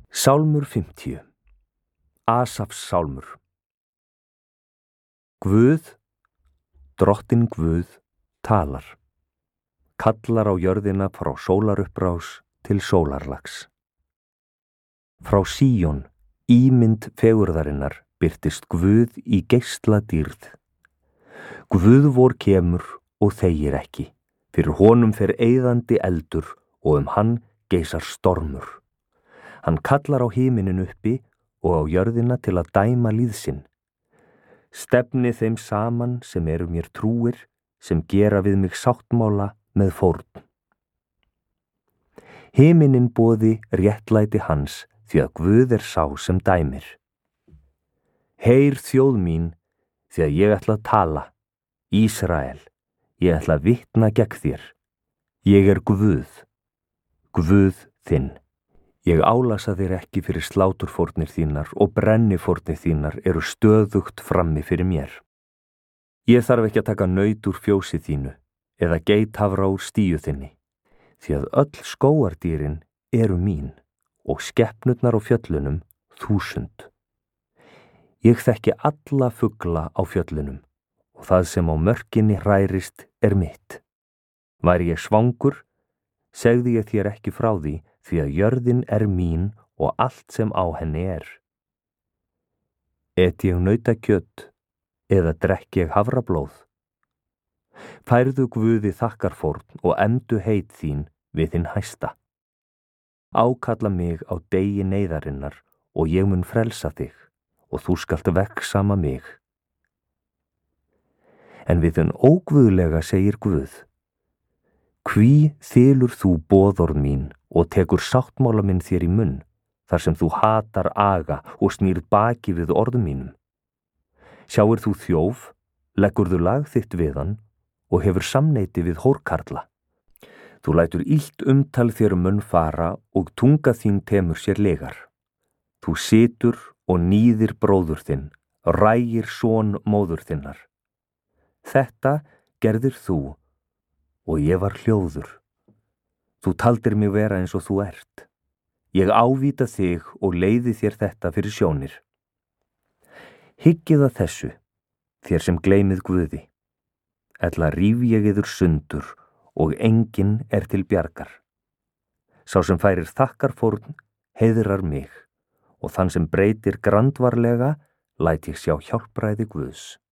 Sálmur 50. Asafs sálmur. Guð, drottinn Guð, talar. Kallar á jörðina frá sólarupprás til sólarlags. Frá Síón, ímynd fegurðarinnar, birtist Guð í geisla dýrð. Guð vor kemur og þegir ekki. Fyrir honum fer eyðandi eldur og hann geisar stormur. Hann kallar á himinin uppi og á jörðina til að dæma líð sinn. Stefni þeim saman sem eru mér trúir, sem gera við mig sáttmála með fórn. Himinin boði réttlæti hans, því að Guð er sá sem dæmir. Heyr þjóð mín, því að ég ætla að tala. Ísrael, ég ætla að vitna gegn þér. Ég er Guð, Guð þinn. Ég álasa þér ekki fyrir sláturfórnir þínar og brennifórnir þínar eru stöðugt frammi fyrir mér. Ég þarf ekki að taka naut úr fjósi þínu eða geithafra úr stíu þinni, því að öll skógardýrin eru mín og skepnurnar á fjöllunum 1000. Ég þekki alla fugla á fjöllunum og það sem á mörkinni hrærist er mitt. Væri ég svangur, segði ég þér ekki frá því að jörðin er mín og allt sem á henni er. Et ég nautakjöt eða drekk ég hafrablóð? Færðu Guði þakkarfórn og efndu heit þín við hinn hæsta. Ákalla mig á degi neyðarinnar og ég mun frelsa þig og þú skalt verksama mig. En við hinn óguðlega segir Guð: Hví þylur þú boðorð mín og tekur sáttmála minn þér í munn, þar sem þú hatar aga og snýrð baki við orðum mínum? Sjáir þú þjóf, leggurðu lag þitt við hann og hefur samneyti við hórkarla. Þú lætur illt umtal þér munn fara og tunga þín temur sér legar. Þú situr og níðir bróður þinn, rægir son móður þinnar. Þetta gerðir þú og ég var hljóður. Þú taldir mig vera eins og þú ert. Ég ávíta þig og leiði þér þetta fyrir sjónir. Hyggið að þessu, þér sem gleymið Guði. Ella ríf ég yður sundur og enginn er til bjargar. Sá sem færir þakkarfórn heiðrar mig og þann sem breytir grandvarlega læt ég sjá hjálpræði Guðs.